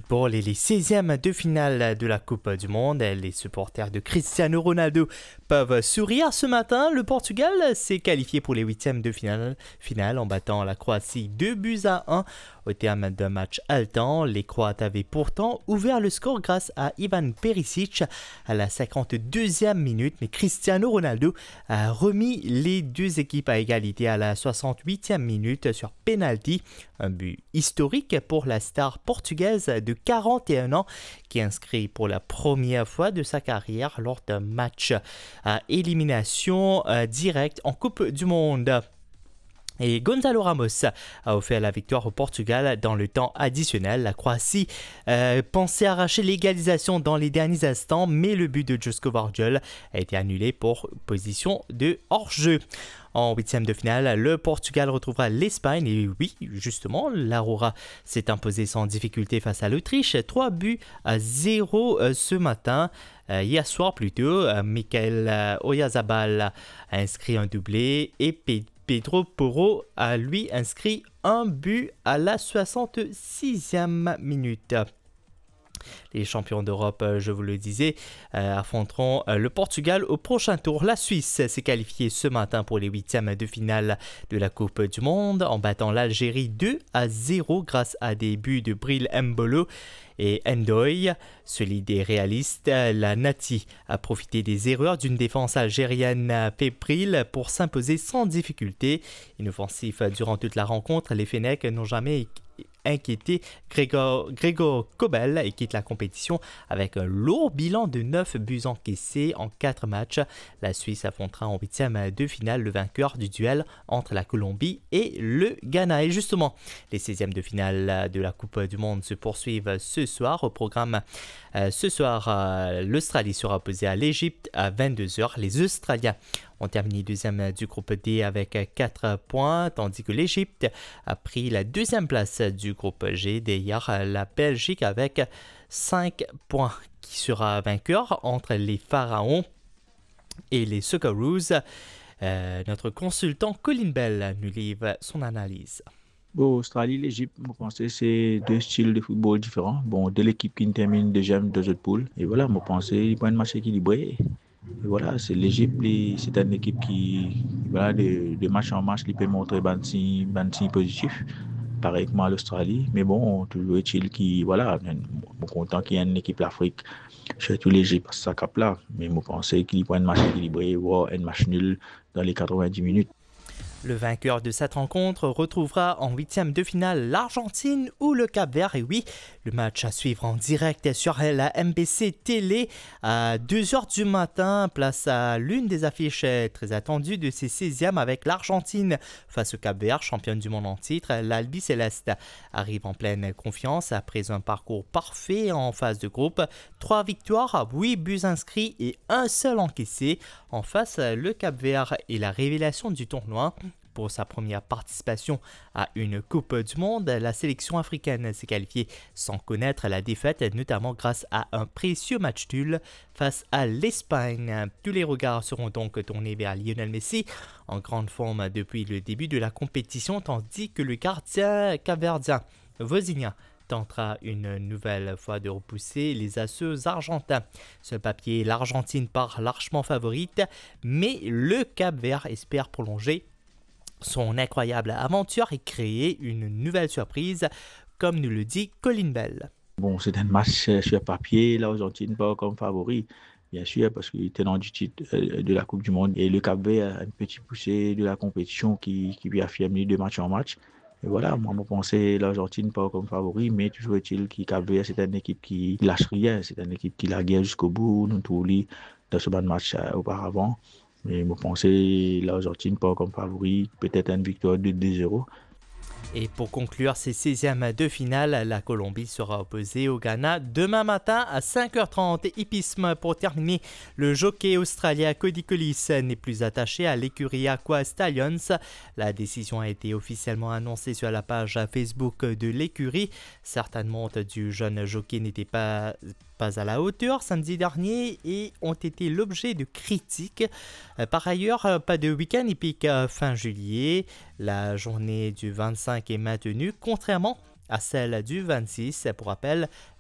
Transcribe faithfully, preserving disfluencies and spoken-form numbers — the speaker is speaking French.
football et les seizièmes de finale de la Coupe du Monde. Les supporters de Cristiano Ronaldo peuvent sourire ce matin. Le Portugal s'est qualifié pour les huitièmes de finale, finale en battant la Croatie deux buts à un. Au terme d'un match haletant, les Croates avaient pourtant ouvert le score grâce à Ivan Perisic à la cinquante-deuxième minute, mais Cristiano Ronaldo a remis les deux équipes à égalité à la soixante-huitième minute sur penalty. Un but historique pour la star portugaise de quarante et un ans qui inscrit pour la première fois de sa carrière lors d'un match à élimination directe en Coupe du Monde. Et Gonzalo Ramos a offert la victoire au Portugal dans le temps additionnel. La Croatie euh, pensait arracher l'égalisation dans les derniers instants, mais le but de Josko Vardiol a été annulé pour position de hors-jeu. En huitième de finale, le Portugal retrouvera l'Espagne. Et oui, justement, l'Aurora s'est imposée sans difficulté face à l'Autriche. trois buts à zéro euh, ce matin. Euh, hier soir plutôt, euh, Michael euh, Oyarzabal a inscrit un doublé et P- Pedro Porro a lui inscrit un but à la soixante-sixième minute. Les champions d'Europe, je vous le disais, euh, affronteront euh, le Portugal au prochain tour. La Suisse s'est qualifiée ce matin pour les huitièmes de finale de la Coupe du Monde en battant l'Algérie deux à zéro grâce à des buts de Bril Mbolo et Ndoye. Celui des réalistes, la Nati a profité des erreurs d'une défense algérienne fébrile pour s'imposer sans difficulté. Inoffensif durant toute la rencontre, les Fennecs n'ont jamais inquiété Grégor, Grégor Kobel et quitte la compétition avec un lourd bilan de neuf buts encaissés en quatre matchs. La Suisse affrontera en huitième de finale le vainqueur du duel entre la Colombie et le Ghana. Et justement, les seizièmes de finale de la Coupe du Monde se poursuivent ce soir. Au programme, euh, ce soir, euh, l'Australie sera opposée à l'Égypte à vingt-deux heures. Les Australiens ont terminé deuxième du groupe D avec quatre points, tandis que l'Égypte a pris la deuxième place du groupe G derrière la Belgique avec cinq points. Qui sera vainqueur entre les Pharaons et les Socceroos? euh, Notre consultant Colin Bell nous livre son analyse. Bon, Australie, l'Égypte, je pense que c'est deux styles de football différents. Bon, de l'équipe qui termine deuxième, deux autres poules. Et voilà, je pense que c'est un match équilibré. Et voilà, c'est l'Égypte, c'est une équipe qui, voilà, de, de match en match, qui peut montrer un signe positif, pareil que moi à l'Australie. Mais bon, toujours est-il qui, voilà, je suis content qu'il y ait une équipe d'Afrique, surtout l'Égypte, parce que ça cap là. Mais je pense qu'il prend un match équilibré ou un match nul dans les quatre-vingt-dix minutes. Le vainqueur de cette rencontre retrouvera en huitième de finale l'Argentine ou le Cap-Vert. Et oui, le match à suivre en direct sur la M B C Télé à deux heures du matin. Place à l'une des affiches très attendues de ces seizièmes avec l'Argentine face au Cap-Vert, championne du monde en titre. L'Albi Céleste arrive en pleine confiance après un parcours parfait en phase de groupe. Trois victoires, huit buts inscrits et un seul encaissé. En face, le Cap-Vert est la révélation du tournoi. Pour sa première participation à une Coupe du Monde, la sélection africaine s'est qualifiée sans connaître la défaite, notamment grâce à un précieux match nul face à l'Espagne. Tous les regards seront donc tournés vers Lionel Messi, en grande forme depuis le début de la compétition, tandis que le gardien capverdien Vozinha tentera une nouvelle fois de repousser les assauts argentins. Sur le papier, l'Argentine part largement favorite, mais le Cap-Vert espère prolonger son incroyable aventure et créer une nouvelle surprise, comme nous le dit Colin Bell. Bon, c'est un match sur papier, l'Argentine pas comme favori, bien sûr, parce qu'il est tenant du titre de la Coupe du Monde. Et le Cap-Vert a une petite poussée de la compétition qui, qui lui affirme de match en match. Et voilà, moi, je pensais l'Argentine pas comme favori, mais toujours est-il que Cap-Vert, c'est une équipe qui lâche rien, c'est une équipe qui la guerre jusqu'au bout, nous tous les dans ce bas de match euh, auparavant. Mais je pensais l'Argentine pas comme favori, peut-être une victoire de deux zéro. Et pour conclure ces seizièmes de finale, la Colombie sera opposée au Ghana demain matin à cinq heures trente. Hippisme pour terminer, le jockey australien Cody Collis n'est plus attaché à l'écurie Aqua Stallions. La décision a été officiellement annoncée sur la page Facebook de l'écurie. Certaines montres du jeune jockey n'étaient pas pas à la hauteur samedi dernier et ont été l'objet de critiques. Par ailleurs, pas de week-end hippique fin juillet. La journée du vingt-cinq est maintenue, contrairement à celle du vingt-six. Pour rappel,